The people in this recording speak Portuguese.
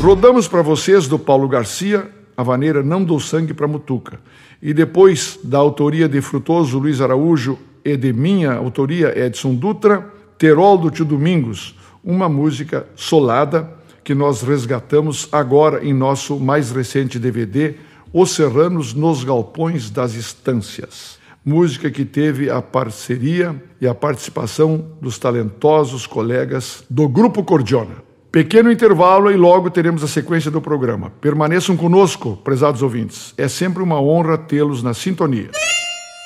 Rodamos para vocês do Paulo Garcia, a vaneira Não Dou Sangue pra Mutuca. E depois da autoria de Frutuoso Luiz Araújo e de minha autoria Edson Dutra, Terol do Tio Domingos, uma música solada que nós resgatamos agora em nosso mais recente DVD, Os Serranos nos Galpões das Estâncias. Música que teve a parceria e a participação dos talentosos colegas do Grupo Cordiona. Pequeno intervalo e logo teremos a sequência do programa. Permaneçam conosco, prezados ouvintes. É sempre uma honra tê-los na sintonia.